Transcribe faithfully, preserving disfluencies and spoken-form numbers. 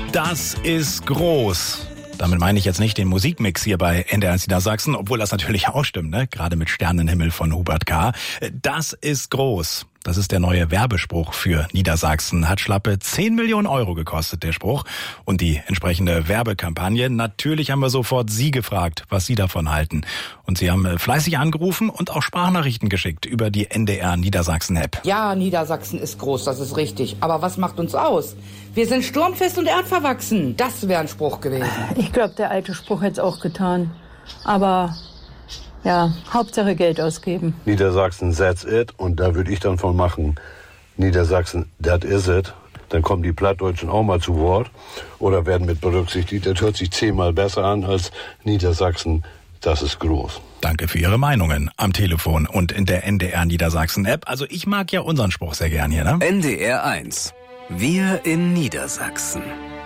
Das ist groß. Damit meine ich jetzt nicht den Musikmix hier bei N D R eins Niedersachsen, obwohl das natürlich auch stimmt, ne? Gerade mit Sternenhimmel von Hubert K. Das ist groß. Das ist der neue Werbespruch für Niedersachsen. Hat schlappe zehn Millionen Euro gekostet, der Spruch. Und die entsprechende Werbekampagne. Natürlich haben wir sofort Sie gefragt, was Sie davon halten. Und Sie haben fleißig angerufen und auch Sprachnachrichten geschickt über die N D R Niedersachsen-App. Ja, Niedersachsen ist groß, das ist richtig. Aber was macht uns aus? Wir sind sturmfest und erdverwachsen. Das wäre ein Spruch gewesen. Ich glaube, der alte Spruch hätte es auch getan. Aber ja, Hauptsache Geld ausgeben. Niedersachsen, that's it. Und da würde ich dann von machen, Niedersachsen, that is it. Dann kommen die Plattdeutschen auch mal zu Wort oder werden mit berücksichtigt. Das hört sich zehnmal besser an als Niedersachsen, das ist groß. Danke für Ihre Meinungen am Telefon und in der N D R Niedersachsen-App. Also ich mag ja unseren Spruch sehr gern hier, ne? N D R eins. Wir in Niedersachsen.